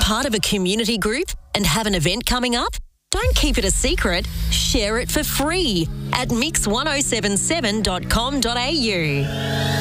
part of a community group and have an event coming up? Don't keep it a secret. Share it for free at mix1077.com.au.